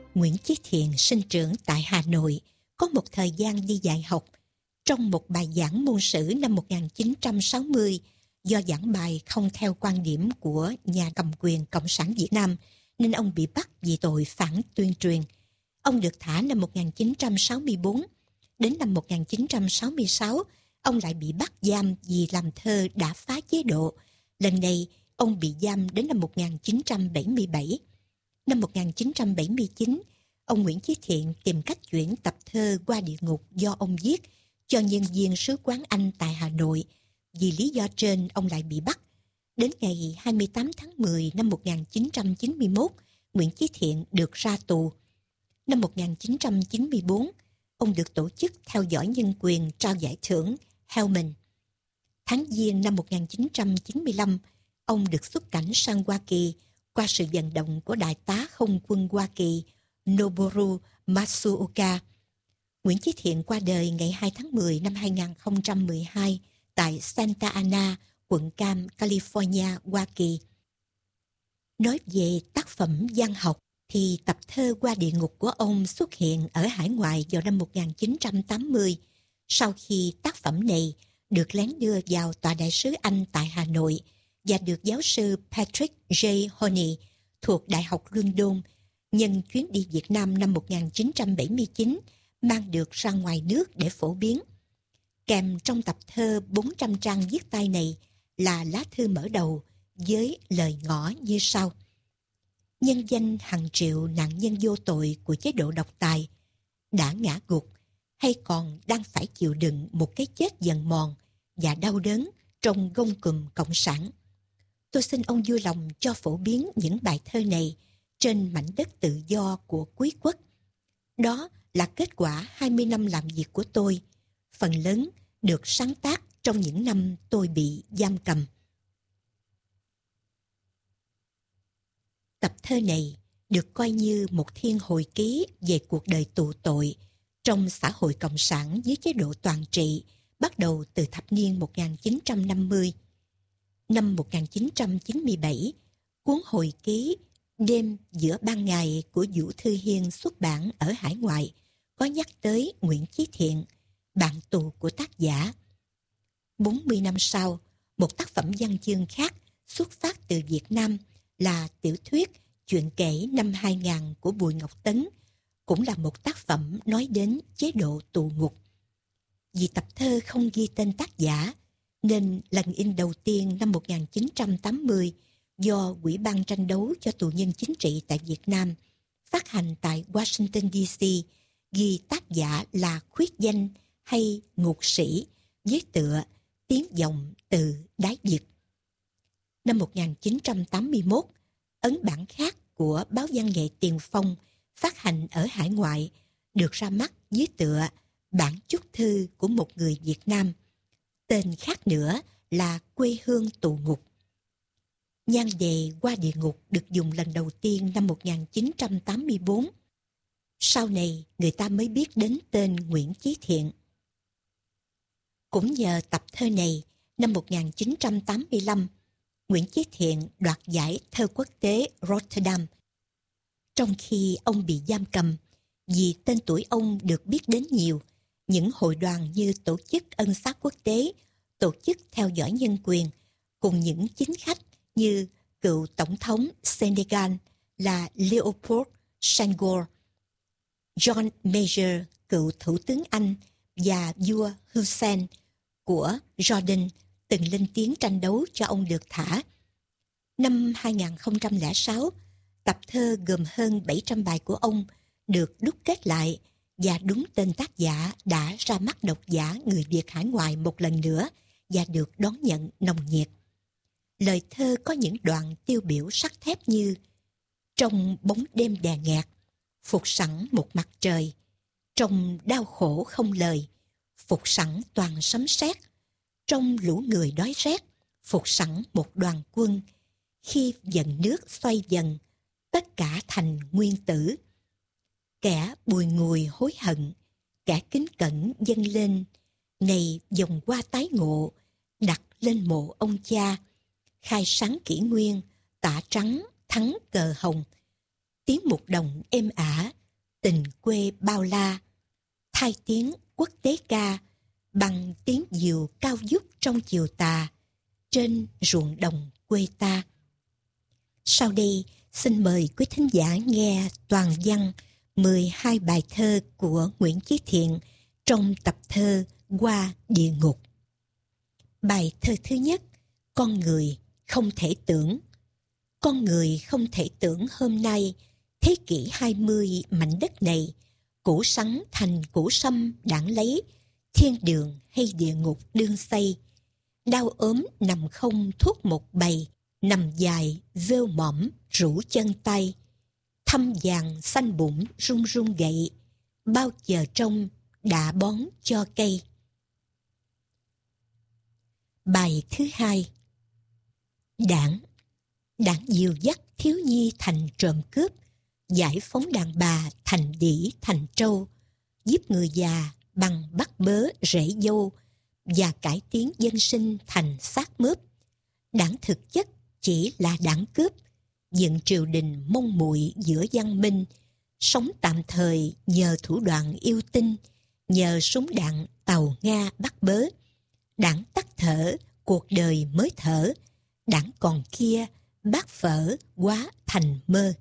Nguyễn Chí Thiện sinh trưởng tại Hà Nội, có một thời gian đi dạy học. Trong một bài giảng môn sử năm 1960, do giảng bài không theo quan điểm của nhà cầm quyền Cộng sản Việt Nam, nên ông bị bắt vì tội phản tuyên truyền. Ông được thả năm 1964. Đến năm 1966, ông lại bị bắt giam vì làm thơ đã phá chế độ. Lần này, ông bị giam đến năm 1977. Năm 1979, ông Nguyễn Chí Thiện tìm cách chuyển tập thơ Qua địa ngục do ông viết cho nhân viên sứ quán Anh tại Hà Nội. Vì lý do trên, ông lại bị bắt. Đến ngày 28 tháng 10 năm 1991, Nguyễn Chí Thiện được ra tù. Năm 1994, ông được tổ chức theo dõi nhân quyền trao giải thưởng Hellman. Tháng Giêng năm 1995, ông được xuất cảnh sang Hoa Kỳ qua sự vận động của Đại tá Không quân Hoa Kỳ Noboru Matsuoka. Nguyễn Chí Thiện qua đời ngày 2 tháng 10 năm 2012 tại Santa Ana, quận Cam, California, Hoa Kỳ. Nói về tác phẩm văn học, thì tập thơ Qua địa ngục của ông xuất hiện ở hải ngoại vào năm 1980, sau khi tác phẩm này được lén đưa vào Tòa đại sứ Anh tại Hà Nội và được giáo sư Patrick J. Honey thuộc Đại học London nhân chuyến đi Việt Nam năm 1979 mang được ra ngoài nước để phổ biến. Kèm trong tập thơ 400 trang viết tay này là lá thư mở đầu với lời ngỏ như sau: nhân danh hàng triệu nạn nhân vô tội của chế độ độc tài đã ngã gục hay còn đang phải chịu đựng một cái chết dần mòn và đau đớn trong gông cùm cộng sản. Tôi xin ông vui lòng cho phổ biến những bài thơ này trên mảnh đất tự do của quý quốc. Đó là kết quả 20 năm làm việc của tôi, phần lớn được sáng tác trong những năm tôi bị giam cầm. Tập thơ này được coi như một thiên hồi ký về cuộc đời tù tội trong xã hội cộng sản dưới chế độ toàn trị bắt đầu từ thập niên 1950. Năm 1997, cuốn hồi ký Đêm giữa ban ngày của Vũ Thư Hiên xuất bản ở hải ngoại có nhắc tới Nguyễn Chí Thiện, bạn tù của tác giả. 40 năm sau, một tác phẩm văn chương khác xuất phát từ Việt Nam là tiểu thuyết Chuyện kể năm 2000 của Bùi Ngọc Tấn, cũng là một tác phẩm nói đến chế độ tù ngục. Vì tập thơ không ghi tên tác giả, nên lần in đầu tiên năm 1980 do Ủy ban tranh đấu cho tù nhân chính trị tại Việt Nam phát hành tại Washington DC ghi tác giả là Khuyết Danh hay Ngục Sĩ với tựa Tiếng vọng từ đáy vực. Năm 1981, ấn bản khác của báo văn nghệ Tiền Phong phát hành ở hải ngoại được ra mắt với tựa Bản chúc thư của một người Việt Nam. Tên khác nữa là Quê hương tù ngục. Nhan đề Qua địa ngục được dùng lần đầu tiên năm 1984. Sau này, người ta mới biết đến tên Nguyễn Chí Thiện. Cũng nhờ tập thơ này, năm 1985, Nguyễn Chí Thiện đoạt giải thơ quốc tế Rotterdam. Trong khi ông bị giam cầm, vì tên tuổi ông được biết đến nhiều, những hội đoàn như Tổ chức Ân xá Quốc tế, Tổ chức Theo dõi Nhân quyền, cùng những chính khách như cựu Tổng thống Senegal là Leopold Senghor, John Major, cựu Thủ tướng Anh, và vua Hussein của Jordan từng lên tiếng tranh đấu cho ông được thả. Năm 2006, tập thơ gồm hơn 700 bài của ông được đúc kết lại và đúng tên tác giả đã ra mắt độc giả người Việt hải ngoại một lần nữa và được đón nhận nồng nhiệt. Lời thơ có những đoạn tiêu biểu sắt thép như: trong bóng đêm đè nghẹt, phục sẵn một mặt trời; trong đau khổ không lời, phục sẵn toàn sấm sét; trong lũ người đói rét, phục sẵn một đoàn quân; khi dần nước xoay dần, tất cả thành nguyên tử. Kẻ bùi ngùi hối hận, kẻ kính cẩn dâng lên, này dòng hoa tái ngộ, đặt lên mộ ông cha; khai sáng kỷ nguyên, tả trắng thắng cờ hồng; tiếng mục đồng êm ả, tình quê bao la, thay tiếng quốc tế ca bằng tiếng diều cao vút trong chiều tà trên ruộng đồng quê ta. Sau đây, xin mời quý thính giả nghe toàn văn 12 bài thơ của Nguyễn Chí Thiện trong tập thơ Qua Địa Ngục. Bài thơ thứ nhất, Con người không thể tưởng. Con người không thể tưởng hôm nay, thế kỷ 20 mảnh đất này, củ sắn thành củ sâm đảng lấy, thiên đường hay địa ngục đương xây. Đau ốm nằm không thuốc một bầy, nằm dài vêu mõm rũ chân tay. Thăm vàng xanh bụng run run gậy, bao giờ trông đã bón cho cây. Bài thứ hai, Đảng dìu dắt thiếu nhi thành trộm cướp, giải phóng đàn bà thành đĩ thành trâu, giúp người già bằng bắt bớ rễ dâu, và cải tiến dân sinh thành xác mướp. Đảng thực chất chỉ là đảng cướp, dựng triều đình mông muội giữa văn minh, sống tạm thời nhờ thủ đoạn yêu tinh, nhờ súng đạn tàu Nga bắt bớ. Đảng tắt thở, cuộc đời mới thở, đảng còn kia bát phở quá thành mơ.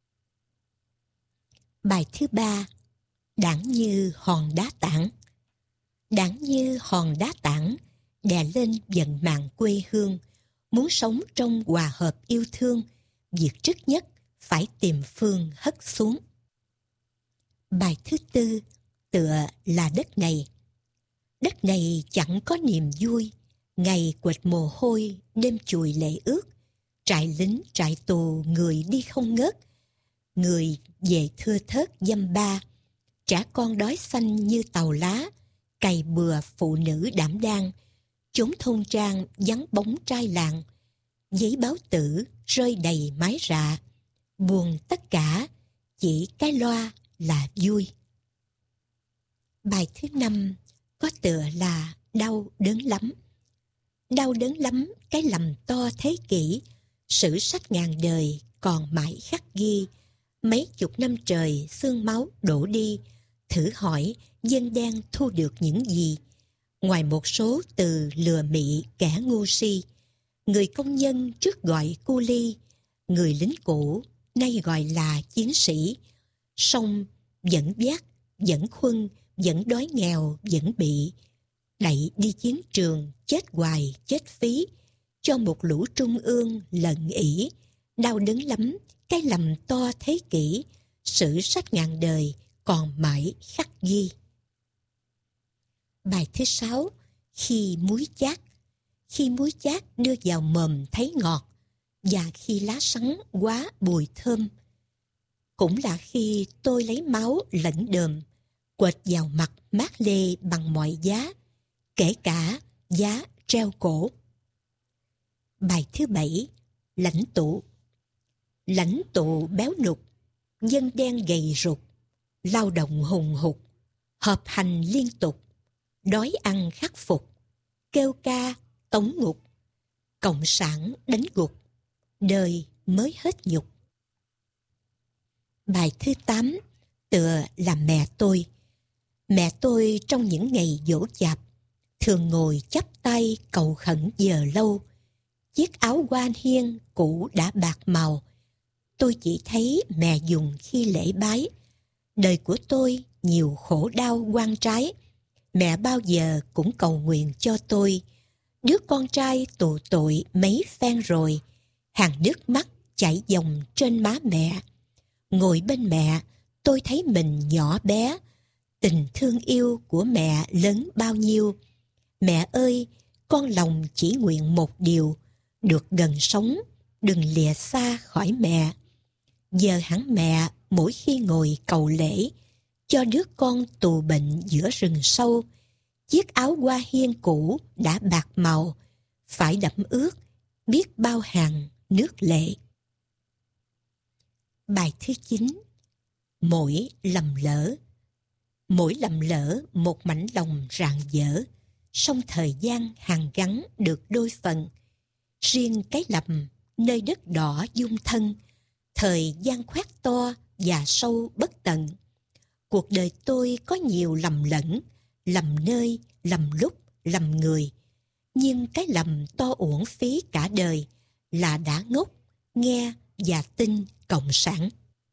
Bài thứ ba, Đảng như hòn đá tảng. Đảng như hòn đá tảng, đè lên vận mạng quê hương. Muốn sống trong hòa hợp yêu thương, việc trước nhất phải tìm phương hất xuống. Bài thứ tư, tựa là đất này. Đất này chẳng có niềm vui, ngày quệt mồ hôi, đêm chùi lệ ướt. Trại lính, trại tù, người đi không ngớt. Người về thưa thớt dăm ba. Trẻ con đói xanh như tàu lá, cày bừa phụ nữ đảm đang. Chốn thôn trang vắng bóng trai làng, giấy báo tử rơi đầy mái rạ. Buồn tất cả, chỉ cái loa là vui. Bài thứ năm có tựa là Đau đớn lắm. Đau đớn lắm cái lầm to thế kỷ, sử sách ngàn đời còn mãi khắc ghi. Mấy chục năm trời xương máu đổ đi, thử hỏi dân đen thu được những gì? Ngoài một số từ lừa mị kẻ ngu si. Người công nhân trước gọi cu li, người lính cũ nay gọi là chiến sĩ. Song vẫn vác, vẫn khuân, vẫn đói nghèo, vẫn bị đẩy đi chiến trường, chết hoài, chết phí, cho một lũ trung ương lận ỷ. Đau đớn lắm cái lầm to thế kỷ, sử sách ngàn đời còn mãi khắc ghi. Bài thứ sáu, Khi muối chát. Khi muối chát đưa vào mồm thấy ngọt, và khi lá sắn quá bùi thơm. Cũng là khi tôi lấy máu lẫn đờm, quệt vào mặt mát lê bằng mọi giá, kể cả giá treo cổ. Bài thứ bảy, Lãnh tụ. Lãnh tụ béo nục, dân đen gầy rục, lao động hùng hục, hợp hành liên tục, đói ăn khắc phục, kêu ca tống ngục, cộng sản đánh gục, đời mới hết nhục. Bài thứ 8 tựa là Mẹ tôi. Mẹ tôi trong những ngày giỗ chạp thường ngồi chắp tay cầu khẩn giờ lâu. Chiếc áo quan hiên cũ đã bạc màu, tôi chỉ thấy mẹ dùng khi lễ bái. Đời của tôi nhiều khổ đau oan trái, mẹ bao giờ cũng cầu nguyện cho tôi. Đứa con trai tù tội mấy phen rồi, hàng nước mắt chảy dòng trên má mẹ. Ngồi bên mẹ, tôi thấy mình nhỏ bé. Tình thương yêu của mẹ lớn bao nhiêu. Mẹ ơi, con lòng chỉ nguyện một điều, được gần sống, đừng lìa xa khỏi mẹ. Giờ hẳn mẹ mỗi khi ngồi cầu lễ, cho đứa con tù bệnh giữa rừng sâu, chiếc áo hoa hiên cũ đã bạc màu, phải đẫm ướt biết bao hàng nước lệ. Bài thứ 9, Mỗi lầm lỡ. Mỗi lầm lỡ một mảnh lòng rạng dở, song thời gian hàn gắn được đôi phần. Riêng cái lầm nơi đất đỏ dung thân, thời gian khoét to và sâu bất tận. cuộc đời tôi có nhiều lầm lẫn, lầm nơi, lầm lúc, lầm người. Nhưng cái lầm to uổng phí cả đời là đã ngốc, nghe và tin Cộng sản.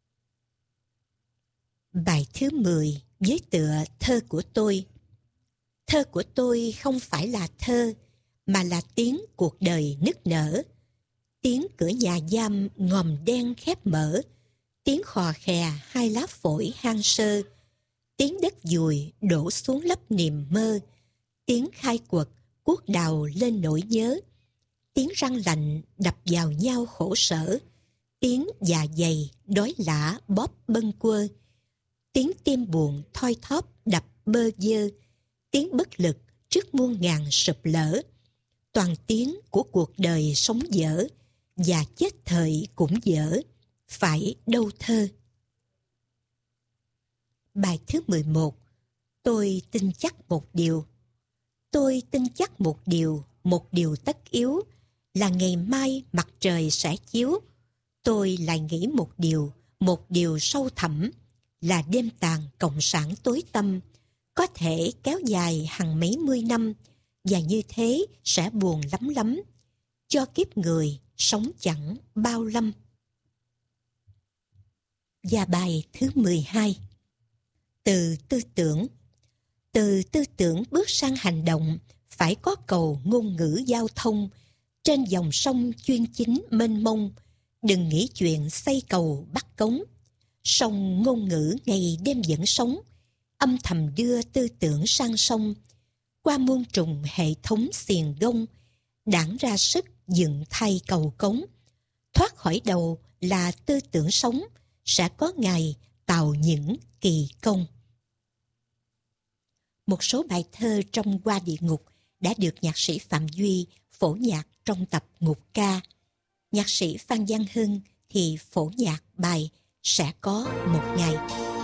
Bài thứ 10 với tựa Thơ của tôi. Thơ của tôi không phải là thơ, mà là tiếng cuộc đời nức nở. Tiếng cửa nhà giam ngòm đen khép mở, tiếng khò khè hai lá phổi hang sơ, tiếng đất dùi đổ xuống lấp niềm mơ, tiếng khai quật cuốc đào lên nỗi nhớ, tiếng răng lạnh đập vào nhau khổ sở, tiếng dạ dày đói lả bóp bâng quơ, tiếng tim buồn thoi thóp đập bơ vơ, tiếng bất lực trước muôn ngàn sụp lở, toàn tiếng của cuộc đời sống dở, và chết thời cũng dở, phải đâu thơ. Bài thứ 11. Tôi tin chắc một điều. Tôi tin chắc một điều tất yếu, là ngày mai mặt trời sẽ chiếu. Tôi lại nghĩ một điều sâu thẳm, là đêm tàn cộng sản tối tăm, có thể kéo dài hàng mấy mươi năm, và như thế sẽ buồn lắm lắm, cho kiếp người sống chẳng bao lâm. Và bài thứ 12. Từ tư tưởng. Từ tư tưởng bước sang hành động, phải có cầu ngôn ngữ giao thông, trên dòng sông chuyên chính mênh mông, đừng nghĩ chuyện xây cầu bắt cống. Sông ngôn ngữ ngày đêm vẫn sống, âm thầm đưa tư tưởng sang sông, qua muôn trùng hệ thống xiềng gông, đãng ra sức dựng thay cầu cống. Thoát khỏi đầu là tư tưởng sống, sẽ có ngày tạo những kỳ công. Một số bài thơ trong Qua Địa Ngục đã được nhạc sĩ Phạm Duy phổ nhạc trong tập Ngục Ca. Nhạc sĩ Phan Giang Hưng thì phổ nhạc bài Sẽ có một ngày.